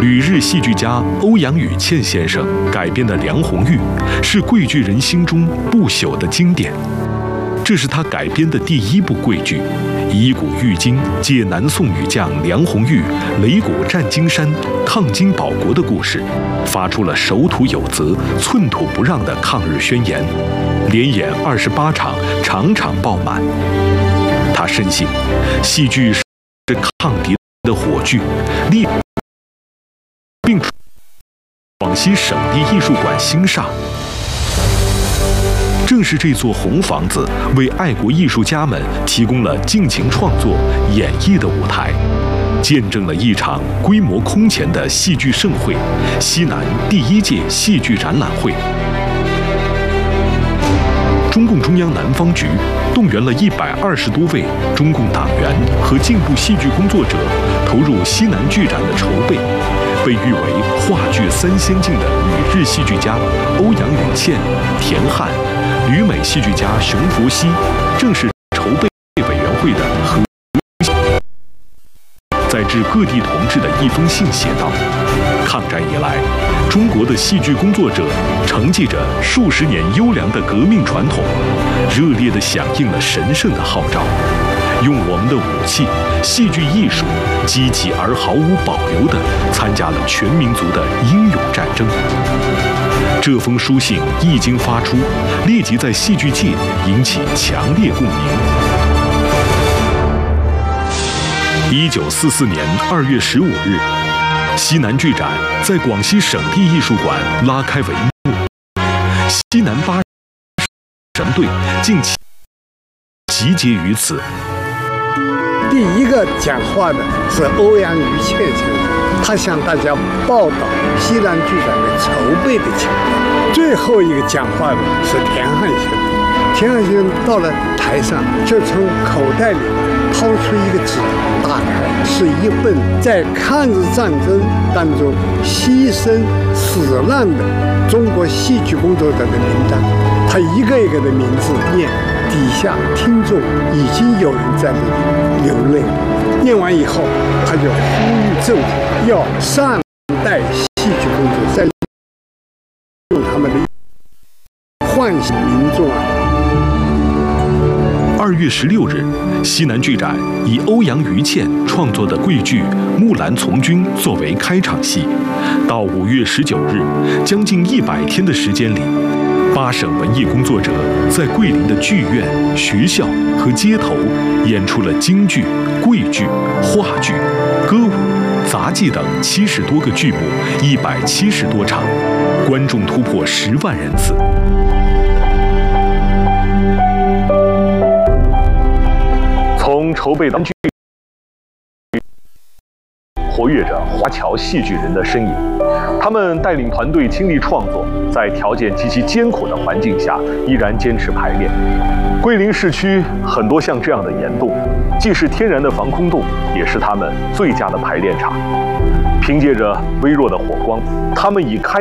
旅日戏剧家欧阳予倩先生改编的《梁红玉》是桂剧人心中不朽的经典。这是他改编的第一部桂剧，以古喻今，借南宋女将梁红玉擂鼓战金山、抗金保国的故事，发出了守土有责、寸土不让的抗日宣言。连演28场，场场爆满。他深信，戏剧是抗敌的火炬，并广西省立艺术馆新上。正是这座红房子，为爱国艺术家们提供了尽情创作、演绎的舞台，见证了一场规模空前的戏剧盛会——西南第1届戏剧展览会。中共中央南方局动员了120多位中共党员和进步戏剧工作者，投入西南剧展的筹备。被誉为话剧3仙境的旅日戏剧家欧阳予倩、田汉，旅美戏剧家熊佛熙，正是筹备委员会的核心。在致各地同志的一封信写道：抗战以来，中国的戏剧工作者承继着数十年优良的革命传统，热烈地响应了神圣的号召，用我们的武器戏剧艺术，积极而毫无保留地参加了全民族的英勇战争。这封书信一经发出，立即在戏剧界引起强烈共鸣。1944年2月15日，西南剧展在广西省立艺术馆拉开帷幕，西南8省队竟集结于此。 第一个讲话的是欧阳予倩先生，他向大家报道西南剧展的筹备的情况。最后一个讲话的是田汉先生，田汉先生到了台上，就从口袋里掏出一个纸，打开是一份在抗日战争当中牺牲死难的中国戏剧工作者的名单，他一个一个的名字念。底下听众已经有人在那里流泪，念完以后，他就呼吁政府要善待戏剧工作者，再用他们的唤醒民众啊。 2月16日，西南剧展以欧阳予倩创作的桂剧《木兰从军》作为开场戏，到5月19日，将近100天的时间里。8省文艺工作者在桂林的剧院、学校和街头演出了京剧、桂剧、话剧、歌舞、杂技等70多个剧目，170多场，观众突破10万人次。从筹备当剧，活跃着华侨戏剧人的身影。他们带领团队倾力创作，在条件极其艰苦的环境下，依然坚持排练。桂林市区很多像这样的岩洞，既是天然的防空洞，也是他们最佳的排练场。凭借着微弱的火光，他们以开